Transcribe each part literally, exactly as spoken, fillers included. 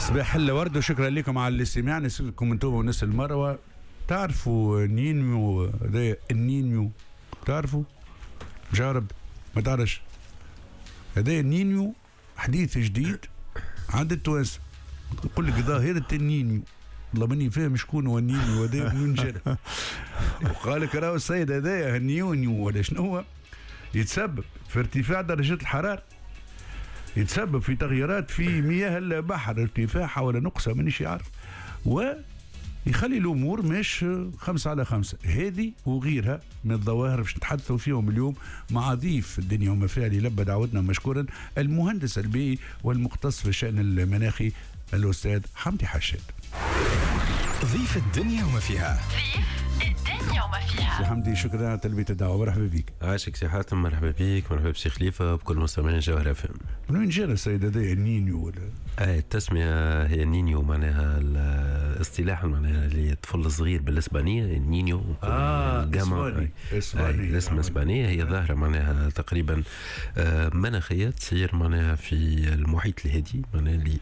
صباح الورد وشكرا لكم على الاستماع. نسألكم انتم وناس المروه، تعرفوا نينيو هذا النينيو؟ تعرفوا؟ جارب ما تعرفش؟ هذا نينيو حديث جديد عند التوانسه، يقول لك ظاهره النينيو. والله ماني فاهم شكون هو النينيو هذا من جد. وقال لك راهو السيد هذايا النيونيو ولا شنو هو، يتسبب في ارتفاع درجه الحراره، يتسبب في تغييرات في مياه البحر، ارتفاعها ولا نقصها مانيش عارف، ويخلي الامور مش خمسة على خمسة. هذه وغيرها من الظواهر باش نتحدثوا فيهم اليوم مع ضيف الدنيا وما فيها اللي لبى دعوتنا مشكورا، المهندس البيئي والمختص في الشأن المناخي الأستاذ حمدي حشاد. ضيف الدنيا وما فيها. ضيف الدنيا وما فيها. سي حمدي شكرا على تلبية الدعوة، مرحبا بك. عاشك سي حاتم، مرحبا بك، مرحبا بسي خليفة بكل مستمعين جوهرة فهم. من وين جانا السيد هذا النينيو ولا؟ آه التسمية هي نينيو، معناها اصطلاحا معناها اللي طفل صغير بالاسبانية النينيو. اه اسباني اسباني الاسم اسبانية. هي ظاهرة معناها تقريبا آه مناخية تصير معناها في المحيط الهادي، معناها اللي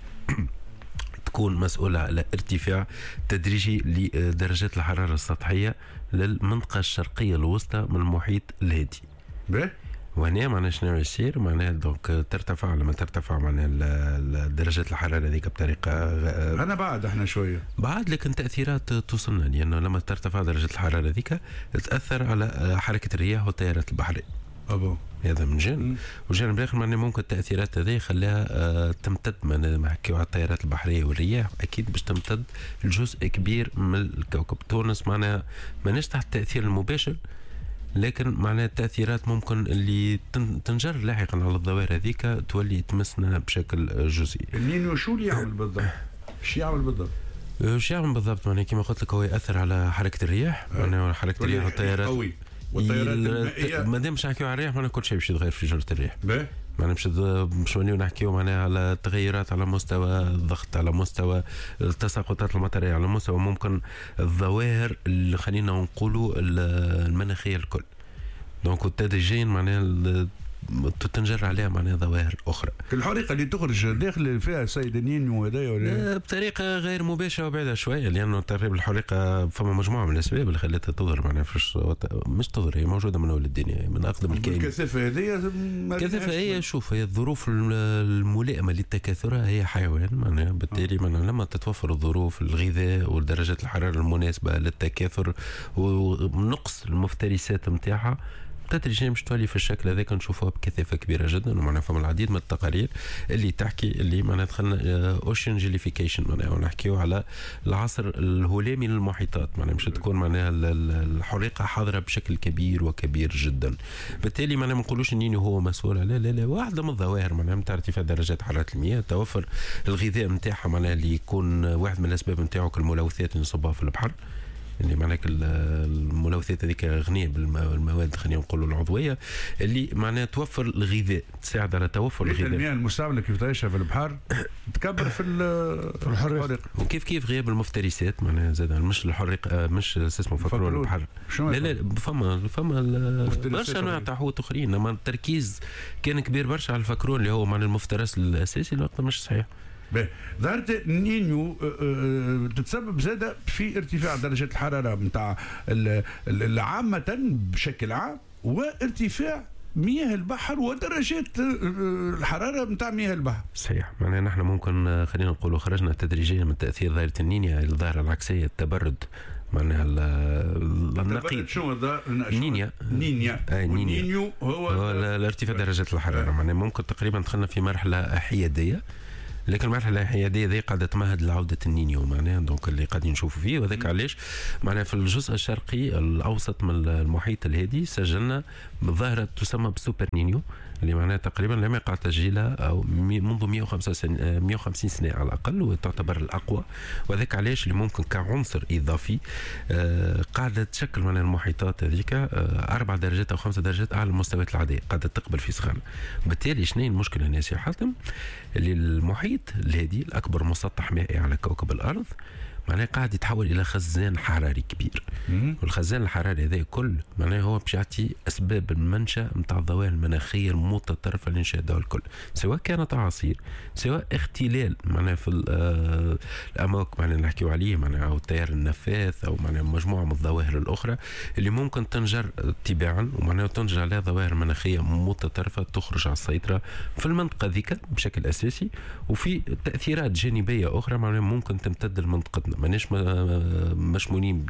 تكون مسؤولة على ارتفاع تدريجي لدرجات الحرارة السطحية للمنطقة الشرقية الوسطى من المحيط الهادي. به وهنا معناها شنو يصير؟ معناها دونك ترتفع، لما ترتفع معناها درجات الحرارة هذيك بطريقة أنا بعد احنا شوية بعد، لكن تأثيرات توصلنا، لأنه لما ترتفع درجة الحرارة هذيك تأثر على حركة الرياح والتيارات البحرية. أبو هذا من جانب، وجانب الاخر معناها ممكن التاثيرات هذه يخليها آه تمتد، معناها نحكيو على التيارات البحريه والرياح، اكيد باش تمتد لجزء كبير من الكوكب. تونس معناها ماناش تحت التاثير المباشر، لكن معناها التاثيرات ممكن اللي تنجر لاحقا على الظواهر هذيك تولي تمسنا بشكل جزئي. النينيو شو اللي يعمل بالضبط؟ شو يعمل بالضبط؟ شو يعمل بالضبط؟ معناها كما قلت لك هو ياثر على حركه الرياح، معناها حركه الرياح والتيارات قوي. والطيارات المائية ما دام باش نحكيو على الرياح، معناها كل شيء باش يتغير في جرة الرياح. باهي معناها باش باش نوليو نحكيو معناها على التغيرات على مستوى الضغط، على مستوى التساقطات المطرية، على مستوى ممكن الظواهر اللي خلينا نقولوا المناخية الكل. دونك تدريجيا معناها تنجر عليها معناها ظواهر اخرى. الحريقه اللي تخرج داخل فيها السيد النينيو هذايا ولا بطريقه غير مباشره وبعيده شويه، لانه تقريبا الحريقه فما مجموعه من الاسباب اللي خلتها تظهر معناها فيش مش تظهر، هي موجوده من اول الدنيا، من اقدم الكائنات. الكثافه هذه الكثافه هي شوف هي الظروف الملائمه للتكاثر، هي حيوان معناها بالتالي معناها لما تتوفر الظروف الغذاء ودرجه الحراره المناسبه للتكاثر ونقص المفترسات نتاعها، تدريجيا باش تولي في الشكل هذاك نشوفوها بكثافه كبيره جدا. ومعناها فما العديد من التقارير اللي تحكي اللي معناها دخلنا اوشن جيليفيكيشن، معناها نحكيو على العصر الهلامي للمحيطات، معناها مش تكون معناها الحريقه حاضره بشكل كبير وكبير جدا. بالتالي معناها ما نقولوش النينيو هو مسؤول عليه، لا لا، واحده من الظواهر معناها نتاع ارتفاع درجات حراره المياه، توفر الغذاء نتاعها معناها اللي يكون واحد من الاسباب نتاعو كالملوثات اللي نصبها في البحر، اللي معناها الملوثات هذيك غنيه بالمواد خلينا نقولوا العضويه اللي معناها توفر الغذاء، تساعد على توفر الغذاء. المياه المستعمله كيف تعيشها في البحر تكبر في الحريق، وكيف كيف غياب المفترسات معناها زاد مش الحريق مش اسمه فكرون البحر. لا لا فما فما برشا انواع تاع حوت اخرين، اما التركيز كان كبير برشا على الفكرون اللي هو معناها المفترس الاساسي، الوقت مش صحيح. ظاهرة النينيو تتسبب زادة في ارتفاع درجة الحرارة نتاع عامة بشكل عام، وارتفاع مياه البحر ودرجات الحرارة نتاع مياه البحر. صحيح، معناها نحن ممكن خلينا نقولوا خرجنا تدريجيا من تأثير ظاهرة النينيا إلى الظاهرة العكسية، التبرد، معناها النقيض. شنو نينيا نينيا نينيو هو, هو الارتفاع درجات الحرارة. معناها ممكن تقريبا دخلنا في مرحلة حيادية، لكن المرحله الحياديه ذي قاعده تمهد لعوده النينيو معناها، دونك اللي قاعدين نشوفوا فيه. وذاك علاش معناها في الجزء الشرقي الاوسط من المحيط الهادي سجلنا ظاهره تسمى بسوبر نينيو، اللي معناها تقريبا لم يقع تسجيلها او منذ مئة وخمسة سنة مئة وخمسين سنه على الاقل، وتعتبر الاقوى. وذاك علاش اللي ممكن كعنصر اضافي آه قاعده تشكل معناها المحيطات هذيك آه اربع درجات او خمسه درجات اعلى من المستويات العاديه، قاعده تقبل في سخانه. بالتالي شنو هي المشكله يا حاتم؟ اللي المحيط الهادي الأكبر مسطح مائي على كوكب الأرض معناها قاعد يتحول الى خزان حراري كبير. مم. والخزان الحراري هذا كل معناها هو باش يعطي اسباب المنشا نتاع الظواهر المناخيه المتطرفه اللي نشاهدها الكل، سواء كانت اعاصير سواء اختلال معناها في الاماكن معناها نحكيو عليه معناها او التيار النفاث او معناها مجموعه من الظواهر الاخرى اللي ممكن تنجر تباعا ومعناها تنجر عليها ظواهر مناخيه متطرفه تخرج على السيطره في المنطقه ذيك بشكل اساسي، وفي تاثيرات جانبيه اخرى معناها ممكن تمتد لمنطقتنا. ماناش مشمولين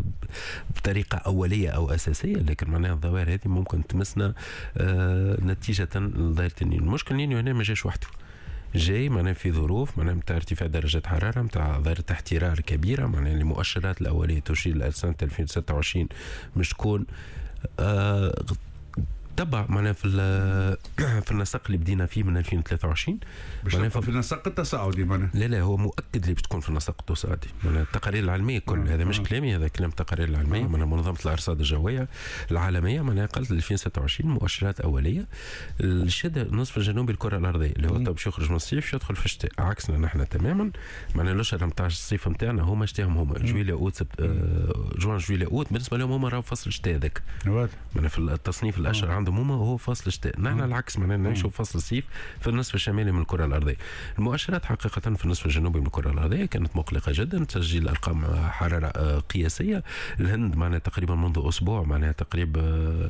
بطريقه اوليه او اساسيه، لكن معناها الظواهر هذه ممكن تمسنا آه نتيجه لظاهره النينيو. المشكل النينيو هنا ما جاش وحده، جاي معناها في ظروف معناها نتاع ارتفاع درجة حرارة نتاع ظاهرة احترار كبيرة، معناها المؤشرات الأولية تشير لسنة ألفين وستة وعشرين مش تكون آه تبع معناها في في النسق اللي بدينا فيه من ألفين وثلاثة وعشرين معناها في النسق التصاعدي معناها. لا لا هو مؤكد اللي بتكون في النسق التصاعدي، معناها التقارير العلميه كل آه هذا مش آه كلامي، هذا كلام التقارير العلميه آه معناها منظمه الارصاد الجويه العالميه معناها قالت ألفين وستة وعشرين مؤشرات اوليه الشده النصف الجنوبي الكره الارضيه اللي هو باش يخرج من الصيف يدخل في الشتاء، عكسنا نحن تماما. معناها الاشهر نتاع الصيف نتاعنا هما شتاهم هما جويليا اوت سبت آه جوان جويليا اوت بالنسبه لهم هما راهو فصل الشتاء هذاك، معناها في التصنيف الاشهر عندهم هما هو فصل الشتاء، نحن العكس معناها نعيشوا فصل الصيف في النصف الشمالي من الكره الارضيه. المؤشرات حقيقه في النصف الجنوبي من الكره الارضيه كانت مقلقه جدا، تسجيل ارقام حراره قياسيه. الهند معناها تقريبا منذ اسبوع معناها تقريبا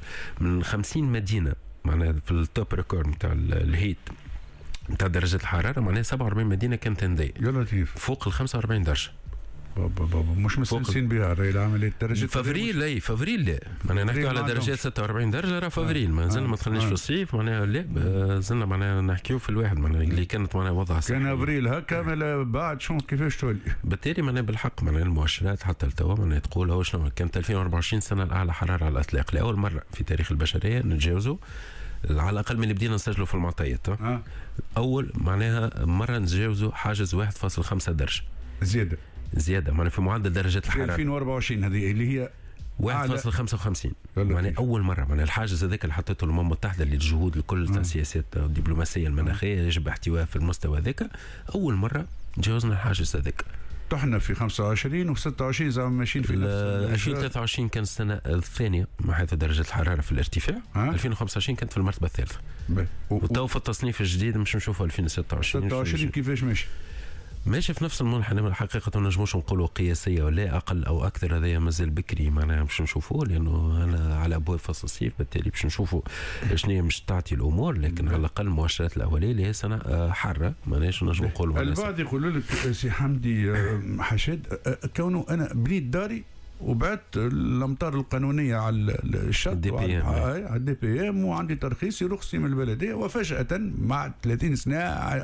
من خمسين مدينه معناها في التوب ريكورد نتاع الهيت نتاع درجه الحراره، معناها سبعة وأربعين مدينه كانت هنديه يا لطيف فوق ال خمسة وأربعين درجه. بابا بابا مش مستانسين بها راهي العمليه درجه فافريل لا فافريل لا معناها نحكيو على درجات ستة وأربعين درجه راه فافريل ما زلنا ما دخلناش في الصيف معناها لا زلنا معناها نحكيو في الواحد معناها اللي كانت معناها وضع صحي كان افريل هكا بعد شنو كيفاش تولي بالتالي معناها بالحق معناها المؤشرات حتى لتوا معناها تقول هو شنو كانت ألفين وأربعة وعشرين سنه الاعلى حراره على الاطلاق لاول مره في تاريخ البشريه نتجاوزوا على الاقل من اللي بدينا نسجلوا في المعطيات آه. اول معناها مره نتجاوزوا حاجز واحد فاصلة خمسة درجه زياده زياده معناها في معدل درجات الحراره في ألفين وأربعة وعشرين هذه اللي هي واحد فاصلة خمسة وخمسين معناها اول مره معناها الحاجز هذاك اللي حطته الامم المتحده للجهود الكل تاع السياسات الدبلوماسيه المناخيه يجب احتواء في المستوى ذاك، اول مره تجاوزنا الحاجز هذاك. طحنا في خمسة وعشرين وستة وعشرين زعما ماشيين في ألفين وثلاثة وعشرين كان السنه الثانيه مع حيث درجه الحراره في الارتفاع، أه؟ ألفين وخمسة وعشرين كانت في المرتبه الثالثه وتو في التصنيف الجديد مش نشوفوا ألفين وستة وعشرين ستة وعشرين كيفاش ماشي ماشي في نفس المنحنى. من الحقيقة ما نجموش نقولوا قياسية ولا أقل أو أكثر، هذا مازال بكري معناها باش نشوفوه لأنه أنا على أبواب فصل الصيف بالتالي باش نشوفوا شنو مش تعطي الأمور، لكن على الأقل المؤشرات الأولية اللي هي سنة حارة ماناش نجمو نقولوا. البعض يقولوا لك سي حمدي حشاد كونه أنا بنيت داري وبعت الامطار القانونيه على الشط على الدي بي ام وعندي ترخيصي رخصي من البلديه، وفجاه مع ثلاثين سنه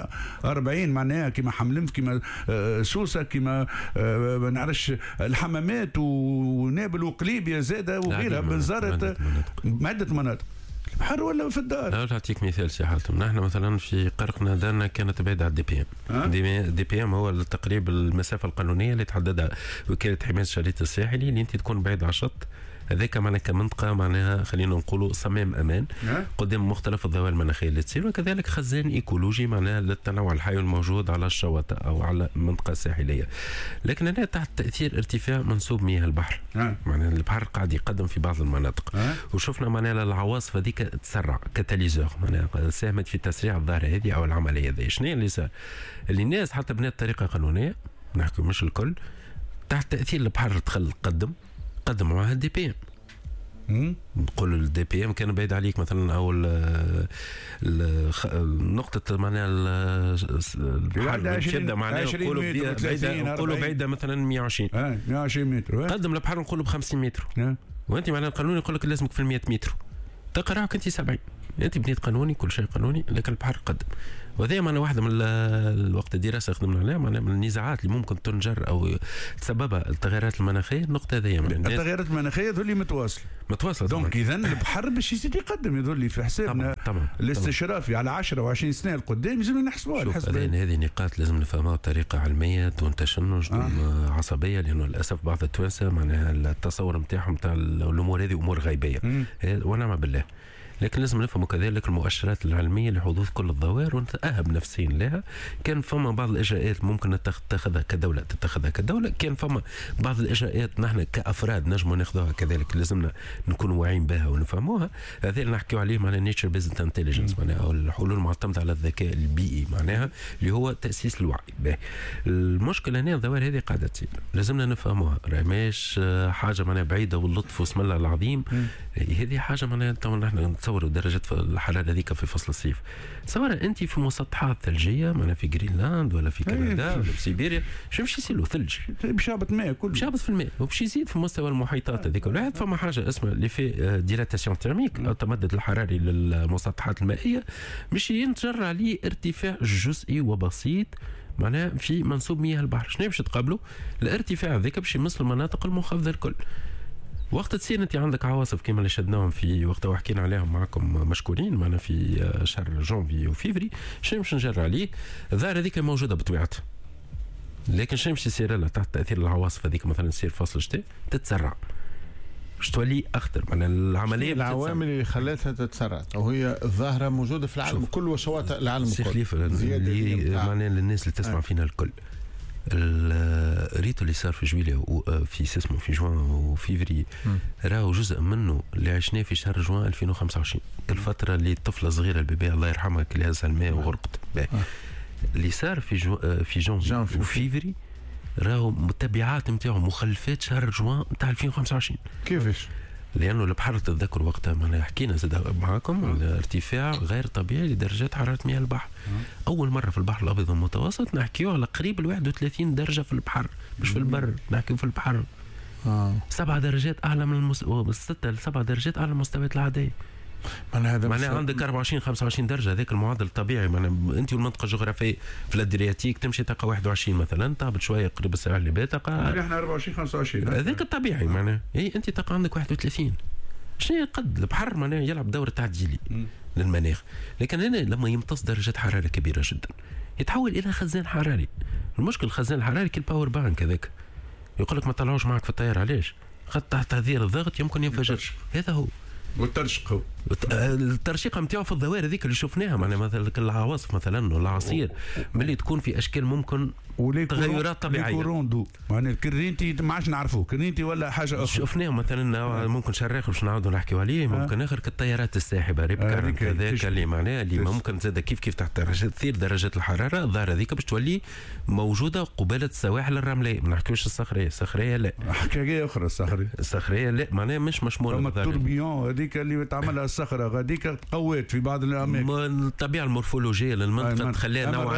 أربعين معناها كما حملمف كما سوسه كما ما نعرفش الحمامات ونابل وقليبيه زاده وغيرها بنزرت عده مناطق البحر ولا في الدار. لا نعطيك مثال سي حاتم، نحن مثلا في قرقنا دارنا كانت بعيدة على الدي بي ام. الدي بي ام هو تقريبا المسافه القانونيه اللي تحددها وكاله حمايه الشريط الساحلي اللي انت تكون بعيد على الشط، هذاك معناها كمنطقه معناها خلينا نقولوا صمام امان قدام مختلف الظواهر المناخيه اللي تصير، وكذلك خزان ايكولوجي معناها للتنوع الحيوي الموجود على الشواطئ او على المنطقه الساحليه. لكن هنا تحت تاثير ارتفاع منسوب مياه البحر، معناها البحر قاعد يقدم في بعض المناطق، وشفنا معناها العواصف هذيك تسرع كتاليزور معناها ساهمت في تسريع الظاهره هذه او العمليه هذه. شنو اللي صار؟ اللي الناس حتى بنات طريقه قانونيه نحكي مش الكل تحت تاثير البحر دخل قدم قدم معها الدي بي ام. نقول الدي بي ام كان بعيد عليك مثلا او النقطه معناها البحر شده معناها نقولوا بعيده نقولوا بعيده مثلا مية وعشرين اه مية وعشرين متر قدم البحر نقولوا ب خمسين متر وانت معناها القانون يقول لك لازمك في مية متر تقراك انت سبعين، انت بنيت قانوني كل شيء قانوني لكن البحر قدم. وهذا معنا واحده من الوقت الدراسه خدمنا عليها معنا من النزاعات اللي ممكن تنجر او تسببها التغيرات المناخيه. النقطه هذه يعني التغيرات المناخيه ذولي متواصله متواصله دونك اذا البحر باش يزيد يقدم يذولي في حسابنا الاستشرافي على عشرة وعشرين سنه القدام لازم نحسبوها. هذه نقاط لازم نفهمها بطريقه علميه دون تشنج دون آه. عصبيه، لانه للاسف بعض التوانسه معناها التصور نتاعهم تاع الامور هذه امور غيبيه ونعم بالله. لكن لازم نفهم كذلك المؤشرات العلميه لحدوث كل الظواهر ونتاهب نفسيا لها. كان فما بعض الاجراءات ممكن تتخذها كدوله تتخذها كدوله، كان فما بعض الاجراءات نحن كافراد نجموا ناخذوها كذلك، لازمنا نكونوا واعيين بها ونفهموها. هذا اللي نحكيو عليه معناها نيتشر بيزد انتليجنس، معناها الحلول المعتمده على الذكاء البيئي، معناها اللي هو تاسيس الوعي. باهي المشكله هنا الظواهر هذه قاعده تصير، لازمنا نفهموها، راهي ماهيش حاجه معناها بعيده واللطف واسم الله العظيم. هذه حاجه معناها نحن نتصوروا درجه الحراره هذيك في فصل الصيف. تصور انت في مسطحات ثلجيه معناها في جرينلاند ولا في كندا ولا في سيبيريا، شو باش يصير له ثلج؟ باش يهبط ماء كله، باش يهبط في الماء وباش يزيد في مستوى المحيطات هذيك. واحد فما حاجه اسمها لي في ديلاتاسيون تيرميك او التمدد الحراري للمسطحات المائيه، باش ينتجر عليه ارتفاع جزئي وبسيط معناها في منسوب مياه البحر. شنو باش تقابلوا؟ الارتفاع هذاك باش يمس المناطق المنخفضه الكل. وقت تصير انت عندك عواصف كما اللي شدناهم في وقتها وحكينا عليهم معكم مشكورين معنا في شهر جونفي وفيفري، شنو باش نجر عليه؟ الظاهره هذيك موجوده بطبيعتها، لكن شنو باش يصير لها تحت تاثير العواصف هذيك مثلا تصير فصل الشتاء تتسرع، باش تولي اخطر. معناها العمليه العوامل اللي خلاتها تتسرع وهي الظاهره موجوده في العالم كله وشواطئ العالم كله. خليفه اللي معناها للناس اللي تسمع فينا الكل، الريتو اللي صار في جويليا وفي اسمه في جوان وفيفري راهو جزء منه اللي عشناه في شهر جوان ألفين وخمسة وعشرين، الفتره اللي الطفله صغيره البيبي الله يرحمها اللي هزها الماء وغرقت. اللي صار في جو في جون وفيفري راهو متبعات نتاعو مخلفات شهر جوان نتاع ألفين وخمسة وعشرين. كيفاش؟ لانه البحر تتذكر وقتها ما حكينا زاد معاكم على ارتفاع غير طبيعي لدرجات حراره مياه البحر. اول مره في البحر الابيض المتوسط نحكيو على قريب ال واحد وثلاثين درجه في البحر، مش في البر، نحكيو في البحر. آه. سبع درجات اعلى من المس... ستة لسبع درجات اعلى من المستويات العاديه. معناها هذا معناها عندك أربعة وعشرين خمسة وعشرين درجه، هذاك المعدل الطبيعي. معناها انت والمنطقه الجغرافيه في الادرياتيك تمشي تلقى واحد وعشرين مثلا، تهبط شويه قريب الساعه اللي بات تلقى احنا أربعة وعشرين خمسة وعشرين، هذاك الطبيعي. معناها اي انت تلقى عندك واحد وثلاثين. شنو قد البحر معناها يلعب دور تعديلي للمناخ، لكن هنا لما يمتص درجه حراره كبيره جدا يتحول الى خزان حراري. المشكل الخزان الحراري كالباور بانك هذاك، يقول لك ما طلعوش معك في الطياره، علاش؟ خاطر تحت تاثير الضغط يمكن ينفجر. هذا هو والترشق هو الترشيقه نتاعو في الظواهر هذيك اللي شفناها، معناها مثلا العواصف مثلا والأعاصير ملي تكون في اشكال ممكن تغيرات طبيعيه. كوروندو معناها الكرينتي ما عادش نعرفوه كرينتي ولا حاجه اخرى شفناه مثلا ممكن شهر اخر باش نعاودوا نحكيو عليه، ممكن اخر كالطيارات الساحبه ريبكار كذاك اللي معناها اللي ممكن زاد كيف كيف تحت تثير درجات الحراره. الظاهره هذيك باش تولي موجوده قباله السواحل الرمليه، ما نحكيوش الصخريه، الصخريه لا حكايه اخرى. الصخريه الصخريه لا معناها مش مشموله. اما التوربيون هذيك اللي تعملها الصخره غاديك قوات في بعض الاماكن، الطبيعه المورفولوجيه للمنطقه تخليها نوعا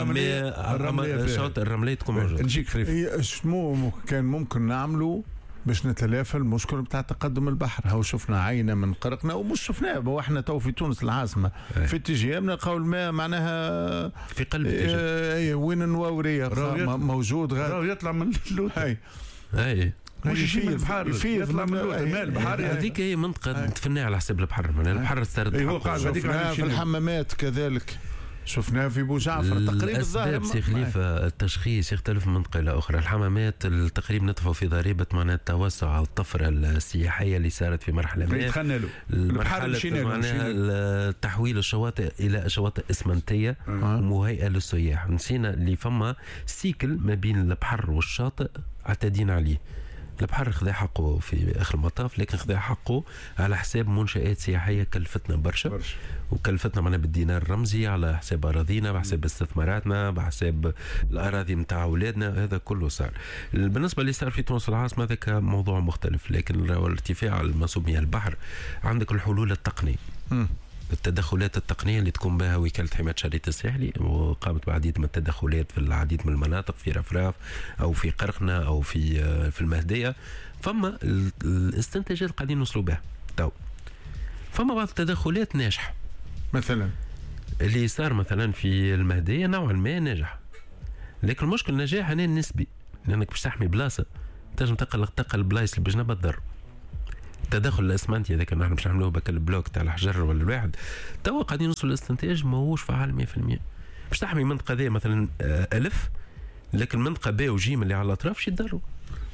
ما شاطئ الرمليه تكون موجوده. نجيك خريف شنو كان ممكن نعملوا باش نتلافى المشكل بتاع تقدم البحر؟ هاو شفنا عينه من قرقنا ومش شفناه واحنا تو في تونس العاصمه أي. في اتجاه نلقاو الماء معناها في قلب الاتجاه اي وين النواوريه موجود غير يطلع من اللوت. اي اي مش يشيل البحر يطلع من الماء البحر. هذيك هي منطقه تفنى على حساب البحر، من البحر استرد هو قاعد في الحمامات كذلك، شفناه في بوجعفر تقريبا. الأسباب سي خليفة التشخيص يختلف من منطقة إلى أخرى. الحمامات تقريبا نطفوا في ضريبة معناها التوسع الطفرة السياحية اللي صارت في مرحلة ما، يتخنى له المرحلة معناها تحويل الشواطئ إلى شواطئ إسمنتية مهيئة للسياح. نسينا اللي فما سيكل ما بين البحر والشاطئ اعتدينا عليه. البحر خذا حقه في اخر المطاف، لكن خذا حقه على حساب منشآت سياحيه كلفتنا برشا, برشا. وكلفتنا معنا بالدينار الرمزي على حساب اراضينا، بحساب استثماراتنا، بحساب الاراضي نتاع اولادنا. هذا كله صار. بالنسبه اللي صار في تونس العاصمه هذاك موضوع مختلف، لكن الارتفاع المنسوب مياه البحر عندك الحلول التقنيه م. التدخلات التقنيه اللي تقوم بها وكاله حمايه الشريط الساحلي، وقامت بعديد من التدخلات في العديد من المناطق في رفراف او في قرقنه او في في المهديه. فما الاستنتاجات قاعدين نوصلوا بها تو. فما بعض التدخلات ناجحه، مثلا اللي صار مثلا في المهديه نوعا ما ناجح، لكن المشكل النجاح هنا نسبي، لانك باش تحمي بلاصه تنجم تقل تقل البلايص اللي بجنبها تضر. التدخل الاسمنتي هذاك نحن باش نعملوه بك البلوك تاع الحجر ولا الواحد، توا قاعدين نوصلوا للاستنتاج ماهوش فعال مية بالمية. باش تحمي منطقه ذي مثلا ألف، لكن منطقه ب وجيم اللي على الاطراف شي يضروا.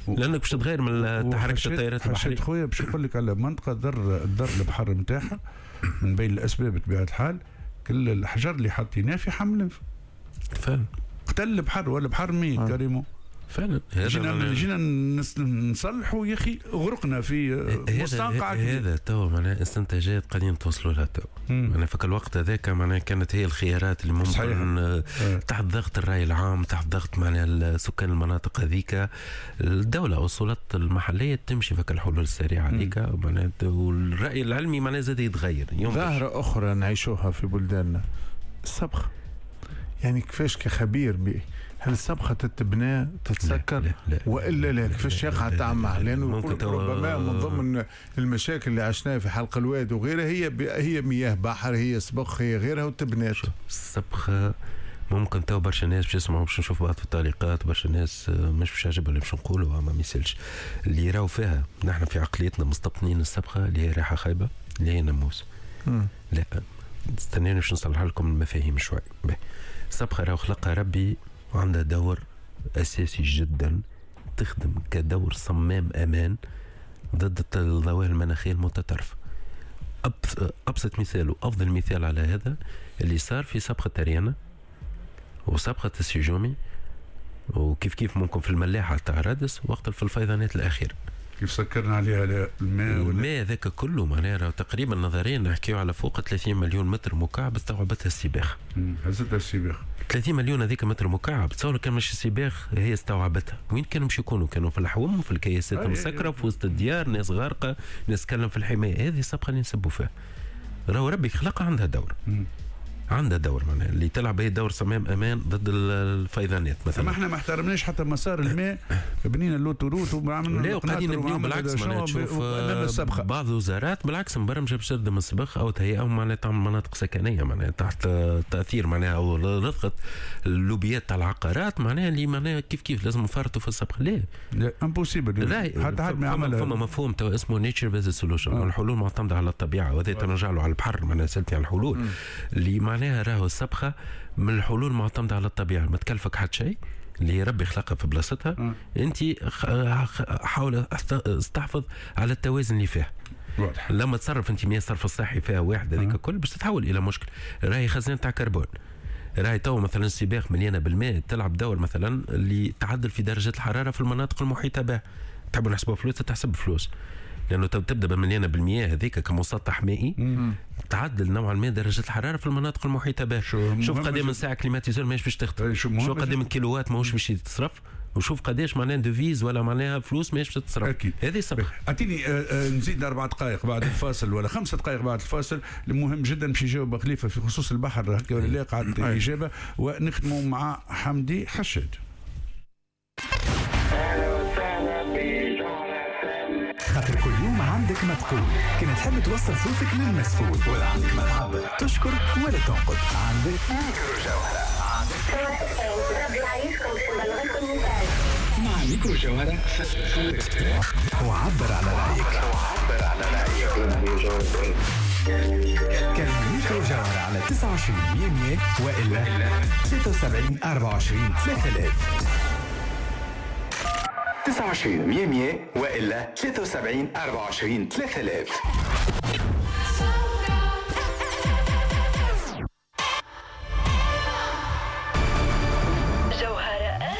لانك باش تغير من تحرك الطائرات البحريه. خويا باش نقول لك على منطقه ضر الضر البحر نتاعها من بين الاسباب بطبيعه الحال كل الحجر اللي حطيناه في حمل فعلا قتل البحر ولا بحر ميت آه. كريمو فعلا. جينا جينا نصلحوا يا اخي غرقنا في مستنقع هذا هذا تو معناها استنتاجات قاعدين توصلوا لها تو. انا في الوقت هذاك معناها كانت هي الخيارات اللي ممكن آه. تحت ضغط الراي العام، تحت ضغط معناها سكان المناطق هذيك، الدوله او السلطات المحليه تمشي في الحلول السريعه هذيك معناها، والراي العلمي معناها زاد يتغير. ظاهره اخرى نعيشوها في بلداننا الصبغه، يعني كيفاش كخبير بي هل الصبغه تتبنى تتسكر لا لا لا والا لا كيفاش يقع تعمع؟ لانه ربما من ضمن المشاكل اللي عشناها في حلق الواد وغيرها هي هي مياه بحر، هي صبغ، هي غيرها وتبنات. الصبغه ممكن تو برشا ناس باش يسمعوا باش نشوف بعض في التعليقات، برشا ناس مش باش يعجبها اللي باش نقولوا ما ميسالش اللي راهو فيها. نحن في عقليتنا مستبطنين الصبغه اللي هي ريحه خايبه اللي هي ناموس. لا استناني باش نصلح لكم المفاهيم شوي. الصبغه راهو خلقها ربي وعندها دور أساسي جدا، تخدم كدور صمام أمان ضد الظواهر المناخية المتطرفة. أبسط مثال وأفضل مثال على هذا اللي صار في صبغة تريانا وصبغة السجومي، وكيف كيف ممكن في الملاحة تاع رادس وقت في الفيضانات الأخيرة كيف سكرنا عليها الماء. الماء ذاك كله معناها تقريبا نظريا نحكيو على فوق ثلاثين مليون متر مكعب استوعبتها السباخ. هزتها السباخ ثلاثين مليون هذيك متر مكعب. تصور كان مش السباخ هي استوعبتها، وين كانوا مش يكونوا؟ كانوا في الحوم وفي الكياسات المسكره في وسط الديار، ناس غارقه، ناس تكلم في الحمايه. هذه الصبغه اللي نسبوا فيها راهو ربي خلقها عندها دور. مم. عندها دور معناها اللي تلعب به دور صمام امان ضد الفيضانات مثلا. ما احنا ما احترمناش حتى مسار الماء، بنينا اللوتوروت وعملنا لا وقاعدين نبنيو بالعكس معناها تشوف بعض الوزارات بالعكس مبرمجه باش تخدم الصبغ او تهيئهم معناها تعمل مناطق سكنيه معناها تحت تاثير معناها او رفقه اللوبيات تاع العقارات معناها اللي معناها كيف كيف لازم نفرطوا في الصبغ. لا لا امبوسيبل حتى حد ما يعملها. فما مفهوم تو اسمه نيتشر بيز سولوشن، الحلول معتمده على الطبيعه، وهذا ترجع له على البحر معناها سالتي على الحلول م. اللي معناها راهو الصبغه من الحلول معتمده على الطبيعه، ما تكلفك حد شيء اللي ربي خلقها في بلاصتها. م. انت حاول استحفظ على التوازن اللي فيها. واضح. لما تصرف انت مياه الصرف الصحي فيها واحد هذيك الكل باش تتحول الى مشكل. راهي خزان تاع كربون، راهي تو مثلا السباخ مليانه بالماء تلعب دور مثلا اللي تعدل في درجه الحراره في المناطق المحيطه بها. تحبوا نحسبوا فلوس تحسب فلوس، لانه تبدا بمليانه بالمياه هذيك كمسطح مائي مم. تعدل نوعا ما درجه الحراره في المناطق المحيطه بها. شوف قدام من ساعه كليماتيزور ماهيش باش تخدم، شوف قدام من كيلوات ماهوش باش تصرف، وشوف قداش معناها ديفيز ولا معناها فلوس ماهيش باش تتصرف. هذه صبغ. اعطيني نزيد اربع دقائق بعد الفاصل ولا خمسة دقائق بعد الفاصل. المهم جدا باش يجاوب خليفه في خصوص البحر هكا ولا لا قاعد الاجابه، ونختموا مع حمدي حشاد. خاطر كل يوم عندك ما تقول، كنا تحب توصل صوتك للمسؤول ولا عندك ما تعبر، تشكر ولا تنقد، عندك ميكرو جوهرة. مع ميكرو جوهرة وعبر على رأيك. وعبر على رأيك. كلمة ميكرو جوهرة على تسعة وعشرين مية وإلا ستة وسبعين أربعة وعشرين ثلاثة آلاف. تسعة وعشرين مية مية وإلا ثلاثة وسبعين أربعة وعشرين ثلاثة آلاف. جوهرة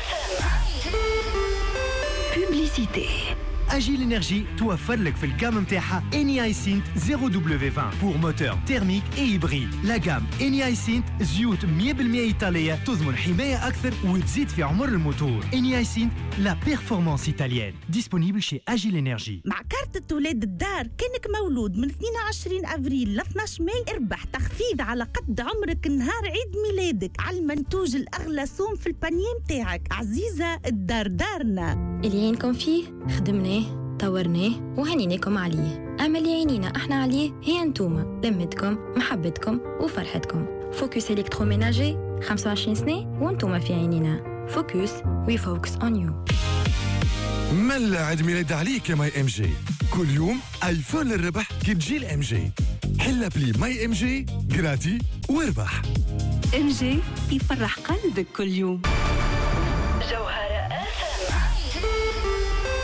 بوبليسيتي. أجيل إنرجي توفر لك في الجام متاعها إني هايسنت زيرو دبليو عشرين بور موتور تيرميك اي هيبريد. لا جام إني هايسنت زيوت مية بالمية إيطالية تضمن حماية أكثر وتزيد في عمر الموتور. إني هايسنت لا بيرفورمانس إيطاليين ديسبونيبل شي أجيل إنرجي. مع كارت ولاد الدار كانك مولود من اثنين وعشرين أفريل ل اثني عشر ماي اربح تخفيض على قد عمرك نهار عيد ميلادك على المنتوج الأغلى سوم في البانيه متاعك. عزيزة الدار دارنا. اللي عينكم فيه خدمناه طورناه وهنيناكم عليه. أما اللي عينينا احنا عليه هي انتوما، لمتكم محبتكم وفرحتكم. فوكس إلكتروميناجي خمسة وعشرين سنة وانتوما في عينينا. فوكس وي فوكس اون يو. ملا عيد ميلاد عليك يا ماي ام جي. كل يوم ايفون للربح كي تجي الام جي. حل بلي ماي ام جي جراتي واربح. ام جي يفرح قلبك كل يوم. جوهرة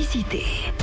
ببليسيتي.